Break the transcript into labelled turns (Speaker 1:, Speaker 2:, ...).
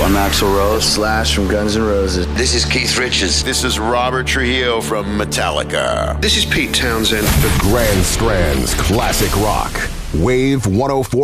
Speaker 1: I'm Axl Rose. Slash from Guns N' Roses.
Speaker 2: This is Keith Richards.
Speaker 3: This is Robert Trujillo from Metallica.
Speaker 4: This is Pete Townsend.
Speaker 5: The Grand Strand's classic rock. Wave 104.